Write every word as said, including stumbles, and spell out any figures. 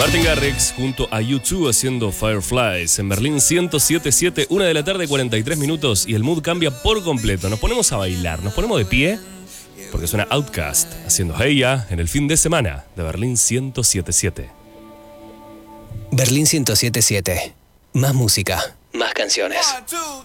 Martin Garrix junto a U dos haciendo Fireflies en Berlín ciento siete punto siete, una de la tarde, cuarenta y tres minutos, y el mood cambia por completo. Nos ponemos a bailar, nos ponemos de pie, porque suena Outkast haciendo Hey Ya en el fin de semana de Berlín ciento siete punto siete. Berlín ciento siete punto siete. Más música, más canciones.